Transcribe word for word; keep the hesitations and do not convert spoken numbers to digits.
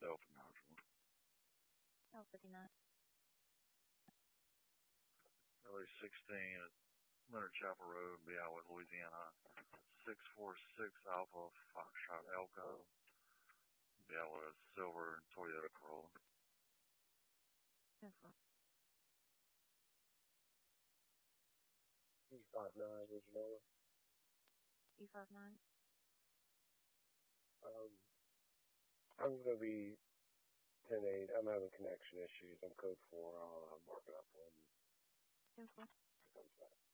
Delta module. Oh, fifty-nine. L A sixteen at Leonard Chapel Road, Beawa, Louisiana. six four six Alpha Foxtrot Elko. Beawa Silver Toyota Corolla. ten four. E five nine, original. E five nine. Um, I'm going to be ten eight. I'm having connection issues. I'm code four. I'll uh, mark it up when ten four. it comes back.